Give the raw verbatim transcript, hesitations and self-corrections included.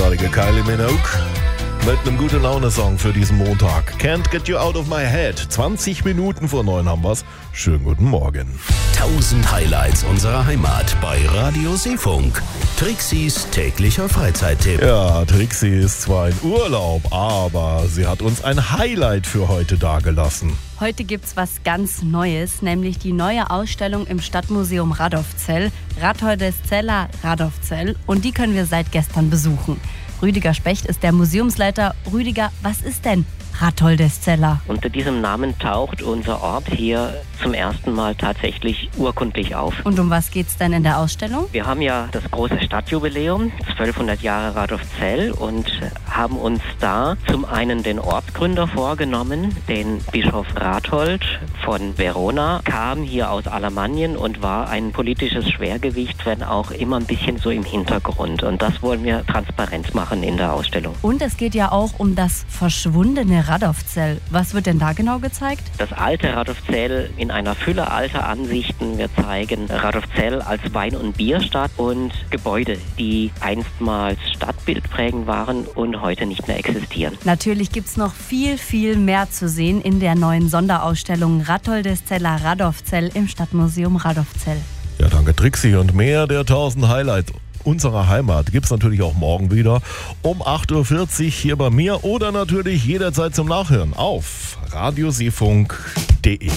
großartige Kylie Minogue mit einem guten Laune-Song für diesen Montag. Can't Get You Out of My Head. zwanzig Minuten vor neun haben wir's. Schönen guten Morgen. tausend Highlights unserer Heimat bei Radio Seefunk. Trixis täglicher Freizeittipp. Ja, Trixi ist zwar in Urlaub, aber sie hat uns ein Highlight für heute dagelassen. Heute gibt's was ganz Neues, nämlich die neue Ausstellung im Stadtmuseum Radolfzell, Ratholdeszeller Radolfzell, und die können wir seit gestern besuchen. Rüdiger Specht ist der Museumsleiter. Rüdiger, was ist denn Ratholdeszeller? Unter diesem Namen taucht unser Ort hier zum ersten Mal tatsächlich urkundlich auf. Und um was geht's denn in der Ausstellung? Wir haben ja das große Stadtjubiläum, zwölfhundert Jahre Radolfzell, und haben uns da zum einen den Ortsgründer vorgenommen, den Bischof Rathold von Verona, kam hier aus Alamannien und war ein politisches Schwergewicht, wenn auch immer ein bisschen so im Hintergrund. Und das wollen wir transparent machen in der Ausstellung. Und es geht ja auch um das verschwundene Radolfzell. Was wird denn da genau gezeigt? Das alte Radolfzell in einer Fülle alter Ansichten. Wir zeigen Radolfzell als Wein- und Bierstadt und Gebäude, die einstmals stadtbildprägend waren und heute nicht mehr existieren. Natürlich gibt's noch viel, viel mehr zu sehen in der neuen Sonderausstellung Ratholdeszeller Radolfzell im Stadtmuseum Radolfzell. Ja, danke Trixi, und mehr der tausend Highlights unserer Heimat gibt's natürlich auch morgen wieder um acht Uhr vierzig hier bei mir oder natürlich jederzeit zum Nachhören auf radioseefunk punkt de.